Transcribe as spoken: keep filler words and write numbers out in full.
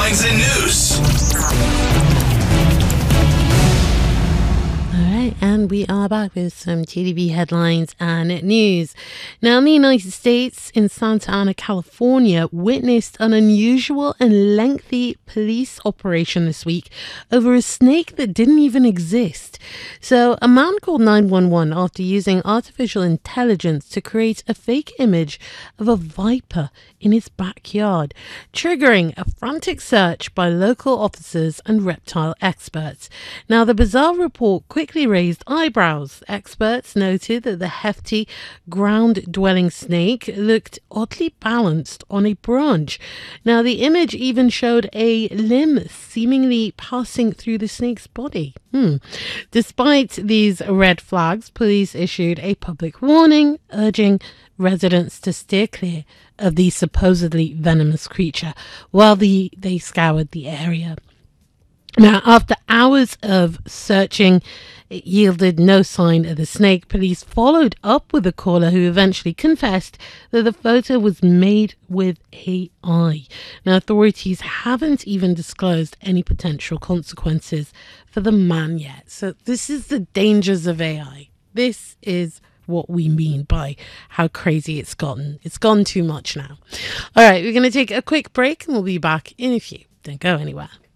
headlines and news. And we are back with some T D B headlines and news. Now, in the United States, in Santa Ana, California, witnessed an unusual and lengthy police operation this week over a snake that didn't even exist. So, a man called nine one one after using artificial intelligence to create a fake image of a viper in his backyard, triggering a frantic search by local officers and reptile experts. Now, the bizarre report quickly raised eyebrows. Experts noted that the hefty ground-dwelling snake looked oddly balanced on a branch. Now, the image even showed a limb seemingly passing through the snake's body. Hmm. Despite these red flags, police issued a public warning urging residents to steer clear of the supposedly venomous creature while the, they scoured the area. Now, after hours of searching, it yielded no sign of the snake. Police followed up with a caller who eventually confessed that the photo was made with A I. Now, authorities haven't even disclosed any potential consequences for the man yet. So this is the dangers of A I. This is what we mean by how crazy it's gotten. It's gone too much now. All right, we're going to take a quick break and we'll be back in a few. Don't go anywhere.